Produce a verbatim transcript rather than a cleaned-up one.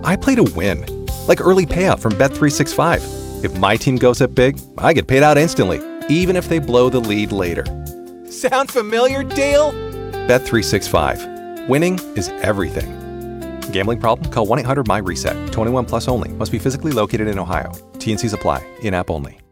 I play to win. Like early payout from Bet three sixty-five. If my team goes up big, I get paid out instantly, even if they blow the lead later. Sound familiar, Dale? Bet three sixty-five. Winning is everything. Gambling problem? Call one eight hundred M Y RESET. twenty-one plus only. Must be physically located in Ohio. T and C's apply. In-app only.